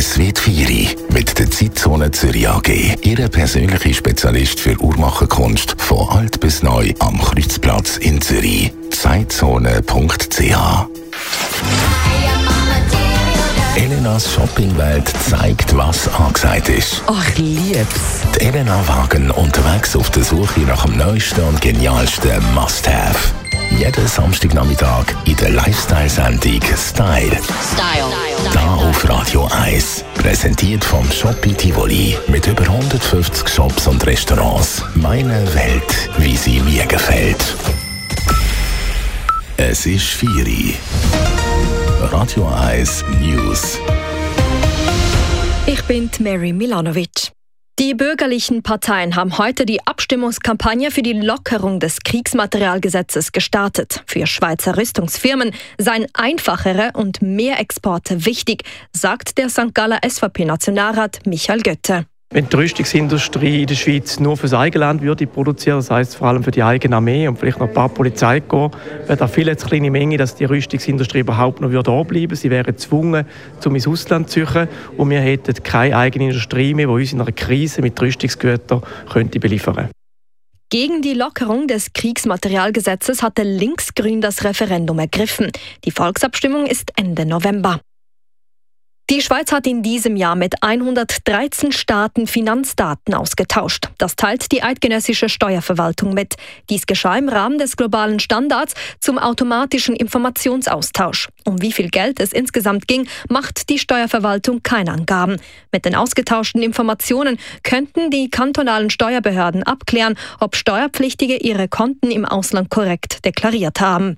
Es wird 4 mit der Zeitzone Zürich AG. Ihre persönliche Spezialist für Uhrmacherkunst von alt bis neu am Kreuzplatz in Zürich. Zeitzone.ch. Elenas Shoppingwelt zeigt, was angesagt ist. Ach, ich lieb's. Die Elena-Wagen unterwegs auf der Suche nach dem neuesten und genialsten Must-Have. Jeden Samstagnachmittag in der Lifestyle-Sendung Style. Da auf Radio 1. Präsentiert vom Shoppi Tivoli. Mit über 150 Shops und Restaurants. Meine Welt, wie sie mir gefällt. Es ist 4 Uhr. Radio 1 News. Ich bin Mary Milanovic. Die bürgerlichen Parteien haben heute die Abstimmungskampagne für die Lockerung des Kriegsmaterialgesetzes gestartet. Für Schweizer Rüstungsfirmen seien einfachere und mehr Exporte wichtig, sagt der St. Galler SVP-Nationalrat Michael Götte. Wenn die Rüstungsindustrie in der Schweiz nur für das eigene Land würde produzieren, das heisst vor allem für die eigene Armee und vielleicht noch ein paar Polizeikorps, wäre da viel zu kleine Menge, dass die Rüstungsindustrie überhaupt noch da bleiben würde. Sie wären gezwungen, ins Ausland zu suchen und wir hätten keine eigene Industrie mehr, die uns in einer Krise mit Rüstungsgütern beliefern könnte. Gegen die Lockerung des Kriegsmaterialgesetzes hatte Linksgrün das Referendum ergriffen. Die Volksabstimmung ist Ende November. Die Schweiz hat in diesem Jahr mit 113 Staaten Finanzdaten ausgetauscht. Das teilt die eidgenössische Steuerverwaltung mit. Dies geschah im Rahmen des globalen Standards zum automatischen Informationsaustausch. Um wie viel Geld es insgesamt ging, macht die Steuerverwaltung keine Angaben. Mit den ausgetauschten Informationen könnten die kantonalen Steuerbehörden abklären, ob Steuerpflichtige ihre Konten im Ausland korrekt deklariert haben.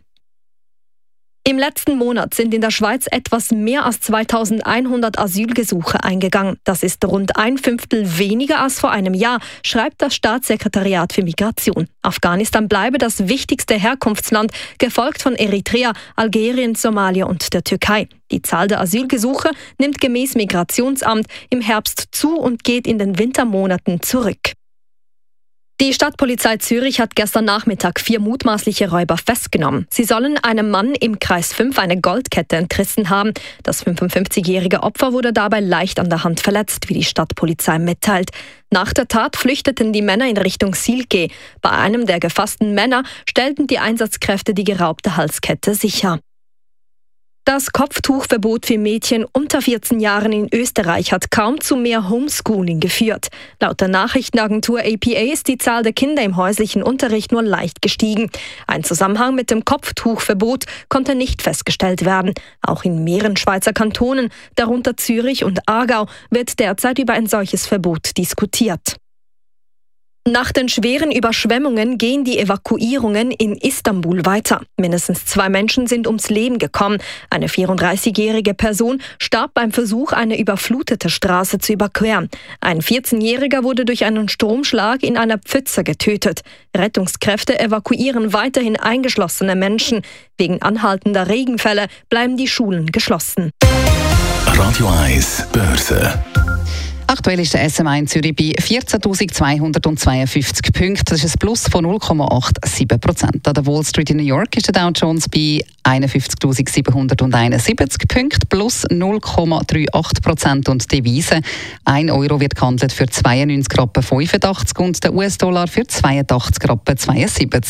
Im letzten Monat sind in der Schweiz etwas mehr als 2100 Asylgesuche eingegangen. Das ist rund 1/5 weniger als vor einem Jahr, schreibt das Staatssekretariat für Migration. Afghanistan bleibe das wichtigste Herkunftsland, gefolgt von Eritrea, Algerien, Somalia und der Türkei. Die Zahl der Asylgesuche nimmt gemäß Migrationsamt im Herbst zu und geht in den Wintermonaten zurück. Die Stadtpolizei Zürich hat gestern Nachmittag 4 mutmaßliche Räuber festgenommen. Sie sollen einem Mann im Kreis 5 eine Goldkette entrissen haben. Das 55-jährige Opfer wurde dabei leicht an der Hand verletzt, wie die Stadtpolizei mitteilt. Nach der Tat flüchteten die Männer in Richtung Silke. Bei einem der gefassten Männer stellten die Einsatzkräfte die geraubte Halskette sicher. Das Kopftuchverbot für Mädchen unter 14 Jahren in Österreich hat kaum zu mehr Homeschooling geführt. Laut der Nachrichtenagentur APA ist die Zahl der Kinder im häuslichen Unterricht nur leicht gestiegen. Ein Zusammenhang mit dem Kopftuchverbot konnte nicht festgestellt werden. Auch in mehreren Schweizer Kantonen, darunter Zürich und Aargau, wird derzeit über ein solches Verbot diskutiert. Nach den schweren Überschwemmungen gehen die Evakuierungen in Istanbul weiter. Mindestens 2 Menschen sind ums Leben gekommen. Eine 34-jährige Person starb beim Versuch, eine überflutete Straße zu überqueren. Ein 14-Jähriger wurde durch einen Stromschlag in einer Pfütze getötet. Rettungskräfte evakuieren weiterhin eingeschlossene Menschen. Wegen anhaltender Regenfälle bleiben die Schulen geschlossen. Radio 1 Börse. Aktuell ist der SMA in Zürich bei 14.252 Punkten. Das ist ein Plus von 0,87%. An der Wall Street in New York ist der Dow Jones bei 51.771 Punkten, plus 0,38%. Und die Devise, 1 Euro wird gehandelt für 92,85 Rappen und der US-Dollar für 82,72 Rappen.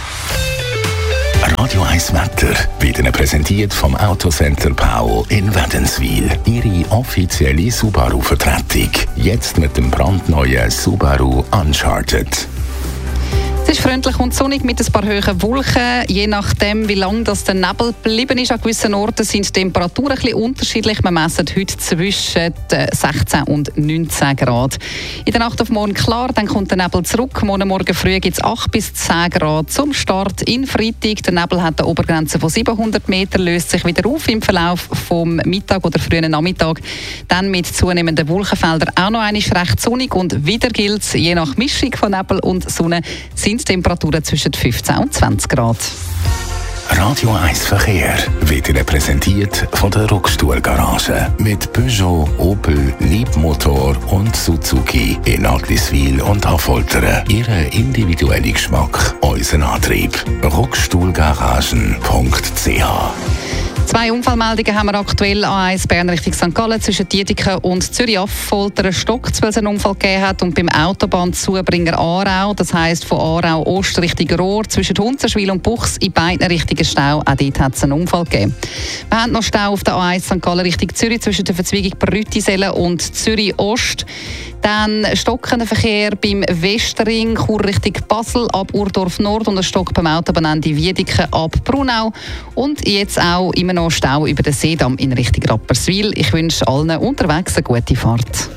Radio 1 Wetter wird Ihnen präsentiert vom Autocenter Pau in Wädenswil. Ihre offizielle Subaru-Vertretung. Jetzt mit dem brandneuen Subaru Uncharted. Es ist freundlich und sonnig mit ein paar hohen Wolken. Je nachdem, wie lange der Nebel geblieben ist, an gewissen Orten sind die Temperaturen ein bisschen unterschiedlich. Wir messen heute zwischen 16 und 19 Grad. In der Nacht auf morgen klar, dann kommt der Nebel zurück. Morgen früh gibt es 8 bis 10 Grad zum Start in Freitag. Der Nebel hat eine Obergrenze von 700 Metern, löst sich wieder auf im Verlauf vom Mittag oder frühen Nachmittag. Dann mit zunehmenden Wolkenfeldern auch noch einmal recht sonnig und wieder gilt es, je nach Mischung von Nebel und Sonne, sind Temperaturen zwischen 15 und 20 Grad. Radio 1 Verkehr wird Ihnen präsentiert von der Rockstuhl-Garage mit Peugeot, Opel, Leapmotor und Suzuki in Agliswil und Affoltern. Ihren individuellen Geschmack, unseren Antrieb. Rockstuhlgaragen.ch. 2 Unfallmeldungen haben wir aktuell an A1 Bern Richtung St. Gallen zwischen Diediken und Zürich-Affolter einen Stock, weil es einen Unfall gegeben hat, und beim Autobahnzubringer Aarau, das heisst von Aarau Ost Richtung Rohr, zwischen Hunzenschwil und Buchs in beiden Richtungen Stau. Auch dort hat es einen Unfall gegeben. Wir haben noch Stau auf der A1 St. Gallen Richtung Zürich zwischen der Verzweigung Brüttisellen und Zürich Ost. Dann stockender Verkehr beim Westring, Chur Richtung Basel ab Urdorf Nord und ein Stock beim Autobahnende Wiedeke ab Brunau. Und jetzt auch immer noch Stau über den Seedamm in Richtung Rapperswil. Ich wünsche allen unterwegs eine gute Fahrt.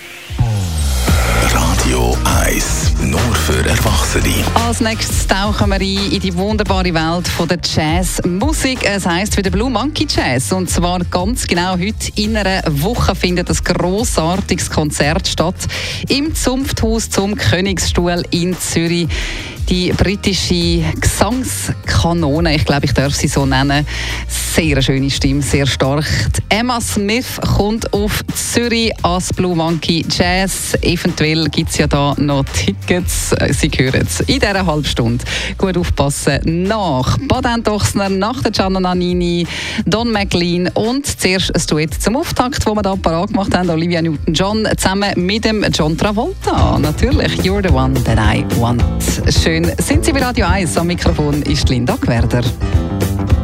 Radio 1, nur für Erwachsene. Als nächstes tauchen wir ein in die wunderbare Welt der Jazzmusik. Es heisst wieder Blue Monkey Jazz. Und zwar ganz genau heute in einer Woche findet ein grossartiges Konzert statt im Zunfthaus zum Königsstuhl in Zürich. Die britische Gesangskanone, ich glaube, ich darf sie so nennen, sehr schöne Stimme, sehr stark. Die Emma Smith kommt auf Zürich als Blue Monkey Jazz. Eventuell gibt es ja da noch Tickets. Sie hören es in dieser halben Stunde. Gut aufpassen. Nach Baden Dochsner, nach der Gianna Nannini, Don McLean und zuerst ein Duett zum Auftakt, das wir da parat gemacht haben. Olivia Newton-John zusammen mit dem John Travolta. Natürlich, You're the one that I want. Schön sind Sie bei Radio 1. Am Mikrofon ist Linda Gwerder.